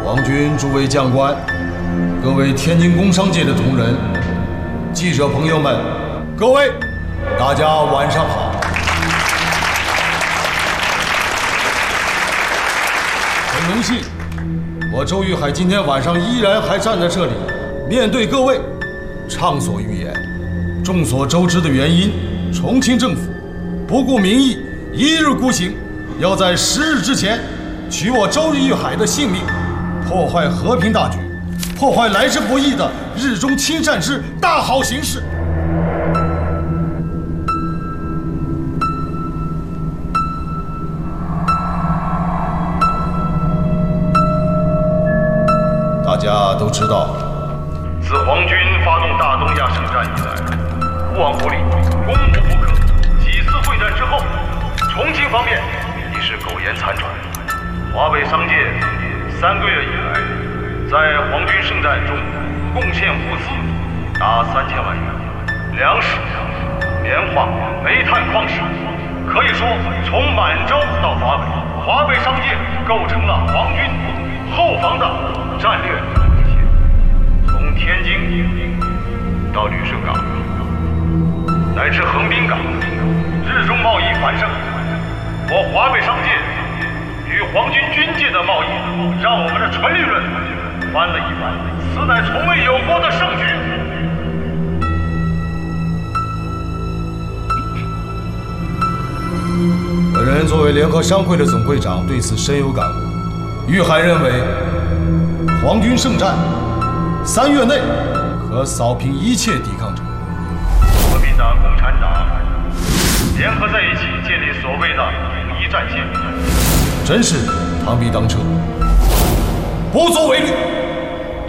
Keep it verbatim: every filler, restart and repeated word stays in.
皇军诸位将官，各位天津工商界的同仁，记者朋友们，各位，大家晚上好。很荣幸，我周玉海今天晚上依然还站在这里，面对各位，畅所欲言。众所周知的原因，重庆政府不顾民意，一日孤行，要在十日之前取我周玉海的性命，破坏和平大局，破坏来之不易的日中亲善之大好形势。大家都知道， 自皇军发动大东亚圣战以来，勿忘国力，攻无不克。几次会战之后，重庆方面已是苟延残喘。华北商界三个月以来，在皇军圣战中贡献物资达三千万元，粮食、棉花、煤炭矿石，可以说从满洲到华北，华北商界构成了皇军后方的战略底线。从天津到旅顺港，乃至横滨港，日中贸易繁盛，我华北商界与皇军军界的贸易，让我们的纯利润翻了一番，此乃从未有过的盛举。 本人作为联合商会的总会长，对此深有感悟。玉海认为，皇军圣战三月内可扫平一切抵抗者。 国民党、共产党联合在一起，建立所谓的统一战线， 真是螳臂当车，不足为虑。